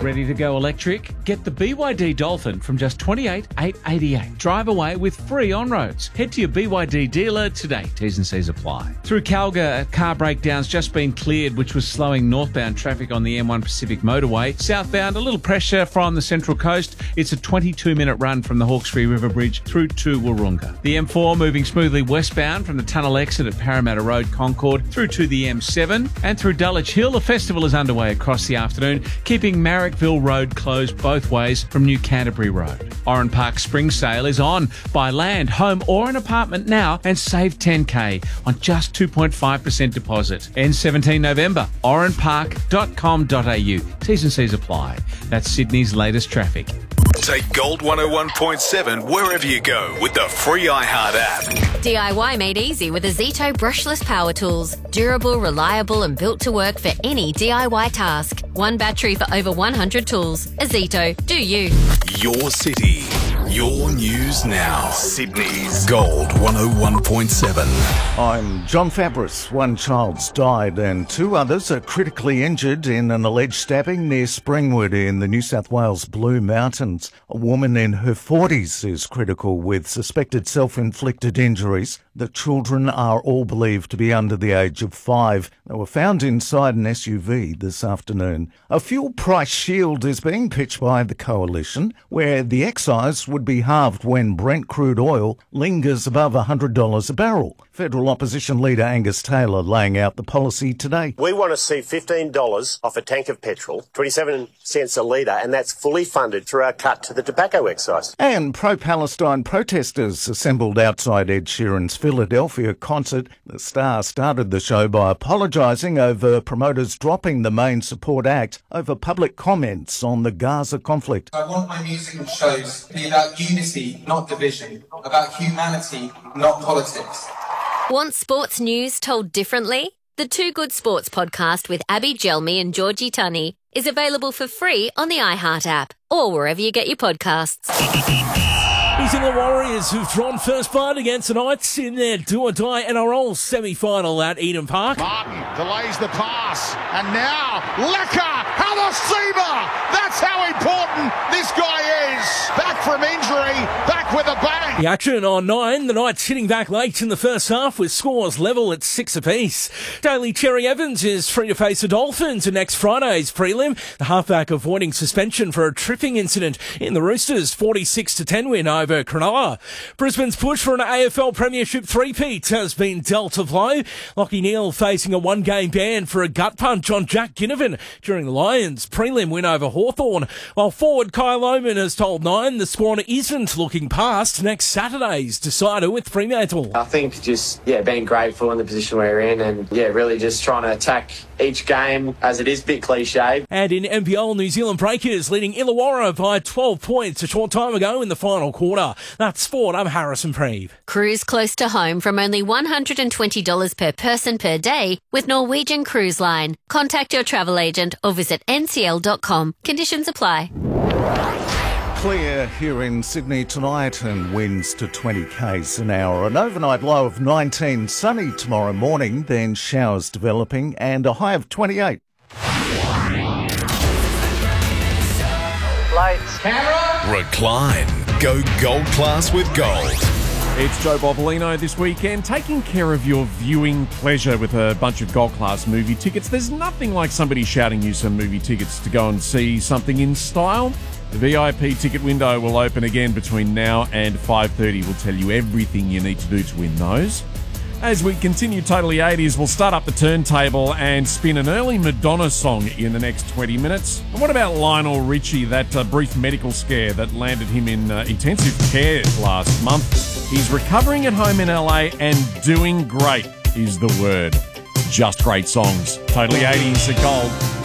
Ready to go electric? Get the BYD Dolphin from just $28,888. Drive away with free on-roads. Head to your BYD dealer today. T's and C's apply. Through Calgary, a car breakdown's just been cleared, which was slowing northbound traffic on the M1 Pacific motorway. Southbound, a little pressure from the Central Coast. It's a 22-minute run from the Hawkesbury River Bridge through to Wahroonga. The M4 moving smoothly westbound from the tunnel exit at Parramatta Road, Concord, through to the M7 and through Dulwich Hill. The festival is underway across the afternoon, keeping Marrickville Road closed both ways from New Canterbury Road. Oran Park Spring Sale is on. Buy land, home or an apartment now and save $10,000 on just 2.5% deposit. Ends 17 November. oranpark.com.au. T's and C's apply. That's Sydney's latest traffic. Take Gold 101.7 wherever you go with the free iHeart app. DIY made easy with Azito brushless power tools. Durable, reliable and built to work for any DIY task. One battery for over 100 tools. Azito, do you. Your city, your news now. Sydney's Gold 101.7. I'm John Fabris. One child's died and two others are critically injured in an alleged stabbing near Springwood in the New South Wales Blue Mountains. A woman in her 40s is critical with suspected self-inflicted injuries. The children are all believed to be under the age of 5. They were found inside an SUV this afternoon. A fuel price shield is being pitched by the Coalition, where the excise would be halved when Brent crude oil lingers above $100 a barrel. Federal opposition leader Angus Taylor laying out the policy today. We want to see $15 off a tank of petrol, 27 cents a litre, and that's fully funded through our cut to the tobacco excise. And pro-Palestine protesters assembled outside Ed Sheeran's Philadelphia concert. The star started the show by apologising over promoters dropping the main support act over public comments on the Gaza conflict. I want my musical shows to be about unity, not division, about humanity, not politics. Want sports news told differently? The Two Good Sports podcast with Abby Gelmi and Georgie Tunney is available for free on the iHeart app or wherever you get your podcasts. These are the Warriors who've drawn first blood against the Knights in their do-or-die NRL semi-final at Eden Park. Martin delays the pass, and now Lecker Halasiba! That's how important this guy is! Back from injury, back with a bang! The action on 9, the Knights hitting back late in the first half with scores level at 6 apiece. Daly Cherry Evans is free to face the Dolphins in next Friday's prelim. The halfback avoiding suspension for a tripping incident in the Roosters' 46-10 win over Cronulla. Brisbane's push for an AFL Premiership three-peat has been dealt a blow. Lachie Neale facing a one-game ban for a gut punch on Jack Ginnivan during the Lions' prelim win over Hawthorn, while forward Kyle Lohmann has told Nine the Swan isn't looking past next Saturday's decider with Fremantle. I think just, being grateful in the position we're in and, really just trying to attack each game as it is a bit cliche. And in NBL, New Zealand Breakers leading Illawarra by 12 points a short time ago in the final quarter. That's sport. I'm Harrison Preeve. Cruise close to home from only $120 per person per day with Norwegian Cruise Line. Contact your travel agent or visit ncl.com. Conditions apply. Clear here in Sydney tonight and winds to 20 k's an hour. An overnight low of 19, sunny tomorrow morning, then showers developing and a high of 28. Lights. Camera. Recline. Go gold class with gold. It's Joe Bobolino this weekend, taking care of your viewing pleasure with a bunch of gold class movie tickets. There's nothing like somebody shouting you some movie tickets to go and see something in style. The VIP ticket window will open again between now and 5:30. We'll tell you everything you need to do to win those. As we continue Totally 80s, we'll start up the turntable and spin an early Madonna song in the next 20 minutes. And what about Lionel Richie, that brief medical scare that landed him in intensive care last month? He's recovering at home in LA and doing great is the word. Just great songs. Totally 80s at Gold.